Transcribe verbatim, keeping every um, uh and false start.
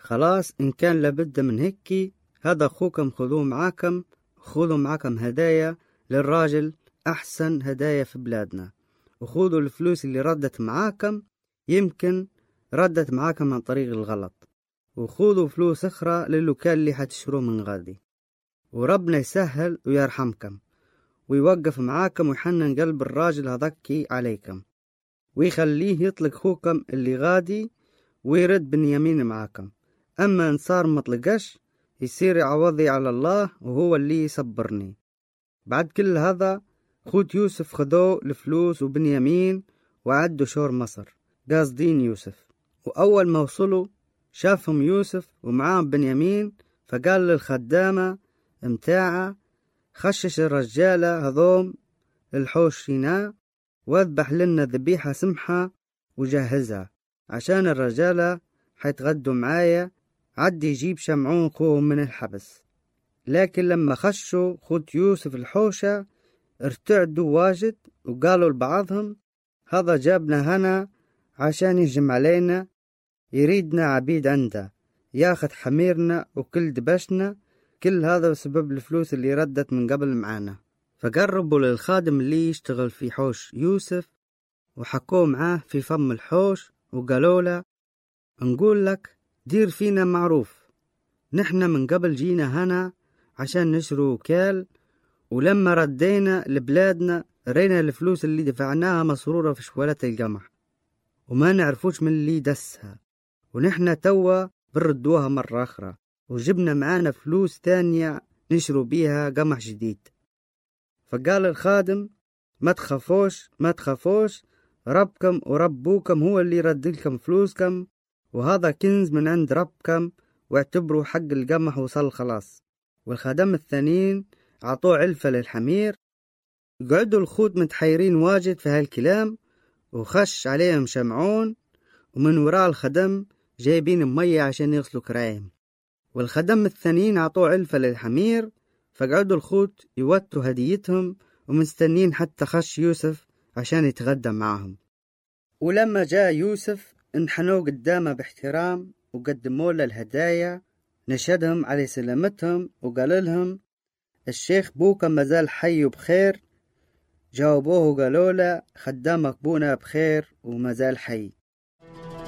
خلاص إن كان لابد من هيك، هذا أخوكم خذوه معاكم، خذوا معاكم هدايا للراجل، أحسن هدايا في بلادنا، وخذوا الفلوس اللي ردت معاكم، يمكن ردت معاكم عن طريق الغلط، وخذوا فلوس أخرى للوكال اللي حتشروه من غادي، وربنا يسهل ويرحمكم ويوقف معاكم ويحنن قلب الراجل هذاكي عليكم، ويخليه يطلق خوكم اللي غادي ويرد بنيامين معاكم. أما إن صار مطلقش، يصير عوضي على الله وهو اللي يصبرني. بعد كل هذا خوت يوسف خذوه الفلوس وبنيامين وعدوا شور مصر، قاصدين يوسف. وأول ما وصلوا شافهم يوسف ومعاهم بنيامين، فقال للخدامة متاعه خشش الرجالة هذوم الحوش هنا، واذبح لنا ذبيحة سمحة وجهزها عشان الرجالة حيتغدوا معايا، عد يجيب شمعون خوهم من الحبس. لكن لما خشوا خوت يوسف الحوشة ارتعدوا واجد، وقالوا لبعضهم هذا جابنا هنا عشان يهجم علينا، يريدنا عبيد عنده، ياخد حميرنا وكل دبشنا، كل هذا بسبب الفلوس اللي ردت من قبل معانا. فقربوا للخادم اللي يشتغل في حوش يوسف وحكوا معاه في فم الحوش، وقالوا له نقول لك دير فينا معروف، نحن من قبل جينا هنا عشان نشرو وكال، ولما ردينا لبلادنا رينا الفلوس اللي دفعناها مسرورة في شوالات القمح، وما نعرفوش من اللي دسها، ونحن توا بردوها مرة أخرى، وجبنا معانا فلوس تانية نشرو بيها قمح جديد. فقال الخادم ما تخافوش ما تخافوش، ربكم وربوكم هو اللي يردلكم فلوسكم، وهذا كنز من عند ربكم، واعتبروا حق القمح وصل خلاص. والخدم الثانيين عطوه علفة للحمير. قعدوا الخوت متحيرين واجد في هالكلام، وخش عليهم شمعون، ومن وراء الخدم جايبين مية عشان يغسلوا كرايم. والخدم الثانيين عطوه علفة للحمير. فقعدوا الخوت يوتوا هديتهم ومستنين حتى خش يوسف عشان يتغدى معهم. ولما جاء يوسف انحنوا قدامه باحترام وقدموا له الهدايا، نشدهم على سلامتهم وقال لهم الشيخ بوكا مازال حي وبخير. جاوبوه وقالوا له خدامك بونا بخير ومازال حي.